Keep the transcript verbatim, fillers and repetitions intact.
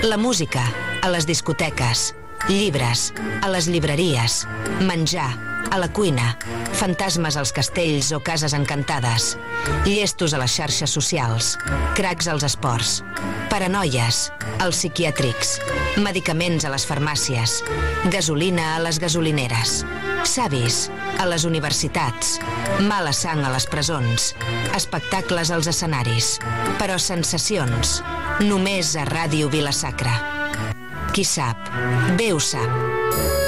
La música, a les discoteques. Llibres, a les llibreries. Menjar, a la cuina. Fantasmes als castells o cases encantades. Llestos a les xarxes socials. Cracs als esports. Paranoies, als psiquiàtrics. Medicaments a les farmàcies. Gasolina a les gasolineres. Savis, a les universitats. Mala sang a les presons. Espectacles als escenaris. Però sensacions, només a Ràdio Vila-sacra. Qui sap, bé ho sap.